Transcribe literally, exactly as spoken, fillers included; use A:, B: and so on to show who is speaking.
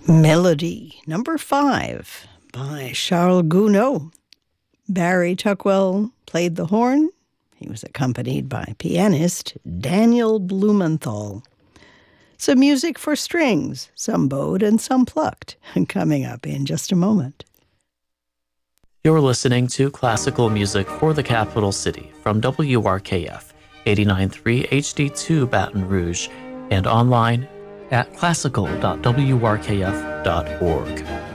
A: Melody, number five, by Charles Gounod. Barry Tuckwell played the horn. He was accompanied by pianist Daniel Blumenthal. Some music for strings, some bowed and some plucked, coming up in just a moment.
B: You're listening to classical music for the capital city from W R K F, eighty-nine point three H D two Baton Rouge, and online at classical dot w r k f dot org.